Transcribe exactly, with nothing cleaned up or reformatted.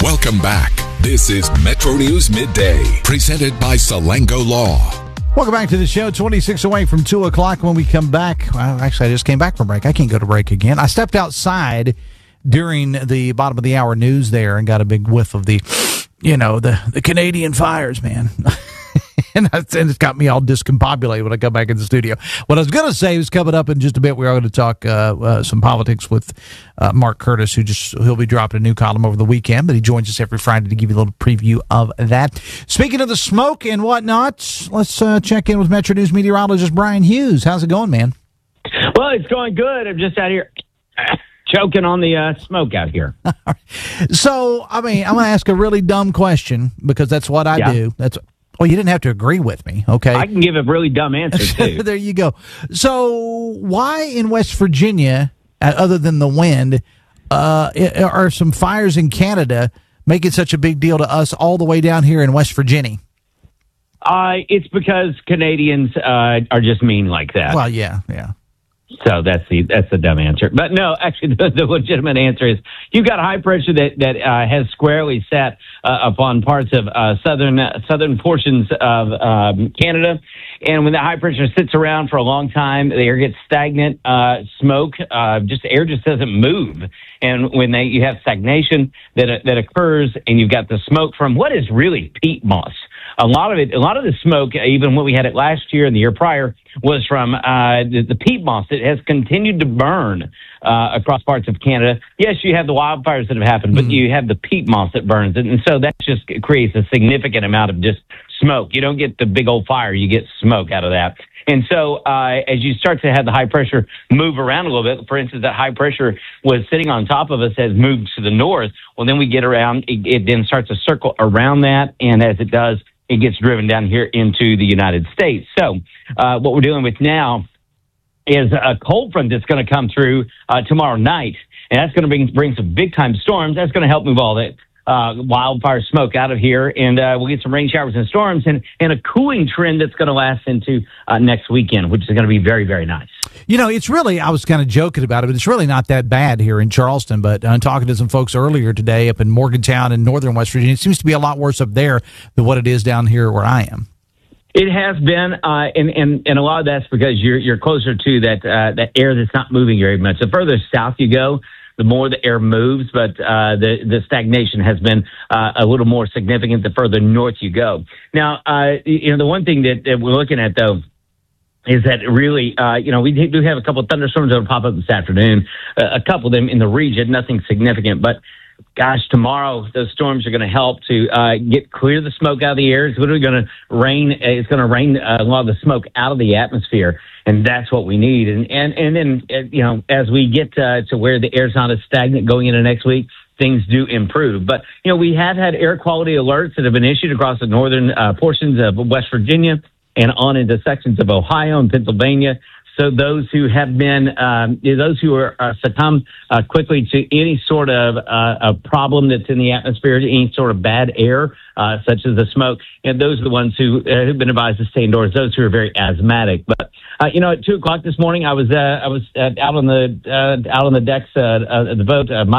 Welcome back. This is Metro News Midday, presented by Salango Law. Welcome back to the show. twenty-six away from two o'clock. When we come back, well, actually, I just came back from break. I can't go to break again. I stepped outside during the bottom of the hour news there and got a big whiff of the, you know, the, the Canadian fires, man. And, that's, and it's got me all discombobulated when I come back in the studio. What I was going to say is coming up in just a bit, we are going to talk uh, uh, some politics with uh, Mark Curtis, who just he'll be dropping a new column over the weekend, but he joins us every Friday to give you a little preview of that. Speaking of the smoke and whatnot, let's uh, check in with Metro News meteorologist Brian Hughes. How's it going, man? Well, it's going good. I'm just out here choking on the uh, smoke out here. So, I mean, I'm going to ask a really dumb question because that's what I yeah. do. That's Well, you didn't have to agree with me, okay? I can give a really dumb answer, too. There you go. So why in West Virginia, uh, other than the wind, uh, are some fires in Canada making such a big deal to us all the way down here in West Virginia? Uh, it's because Canadians uh, are just mean like that. Well, yeah, yeah. So that's the that's the dumb answer. But no, actually, the, the legitimate answer is you've got high pressure that that uh, has squarely sat uh, upon parts of uh, southern uh, southern portions of um, Canada, and when the high pressure sits around for a long time, the air gets stagnant. Uh, smoke, uh, just air just doesn't move, and when they you have stagnation that uh, that occurs, and you've got the smoke from what is really peat moss. A lot of it, a lot of the smoke, even when we had it last year and the year prior, was from uh, the, the peat moss that has continued to burn uh, across parts of Canada. Yes, you have the wildfires that have happened, but mm-hmm. you have the peat moss that burns. And, and so that just creates a significant amount of just smoke. You don't get the big old fire. You get smoke out of that. And so uh, as you start to have the high pressure move around a little bit, for instance, that high pressure was sitting on top of us has moved to the north. Well, then we get around, it, it then starts to circle around that. And as it does, it gets driven down here into the United States. So uh, what we're dealing with now is a cold front that's going to come through uh, tomorrow night, and that's going to bring, bring some big-time storms. That's going to help move all that uh, wildfire smoke out of here, and uh, we'll get some rain showers and storms and, and a cooling trend that's going to last into uh, next weekend, which is going to be very, very nice. You know, it's really, I was kind of joking about it, but it's really not that bad here in Charleston. But I'm talking to some folks earlier today up in Morgantown in northern West Virginia. It seems to be a lot worse up there than what it is down here where I am. It has been, uh, and, and, and a lot of that's because you're you're closer to that uh, that air that's not moving very much. The further south you go, the more the air moves, but uh, the, the stagnation has been uh, a little more significant the further north you go. Now, uh, you know, the one thing that, that we're looking at, though, is that really, uh, you know, we do have a couple of thunderstorms that will pop up this afternoon, uh, a couple of them in the region, nothing significant. But, gosh, tomorrow those storms are going to help to uh, get clear the smoke out of the air. It's literally going to rain. It's going to rain a lot of the smoke out of the atmosphere, and that's what we need. And and, and then, uh, you know, as we get uh, to where the air's not as stagnant going into next week, things do improve. But, you know, we have had air quality alerts that have been issued across the northern uh, portions of West Virginia and on into sections of Ohio and Pennsylvania. So those who have been, um, those who are uh, succumb uh, quickly to any sort of uh, a problem that's in the atmosphere, any sort of bad air, uh, such as the smoke, and those are the ones who uh, have been advised to stay indoors. Those who are very asthmatic. But uh, you know, at two o'clock this morning, I was uh, I was uh, out on the uh, out on the decks uh, uh, of the boat. Uh, my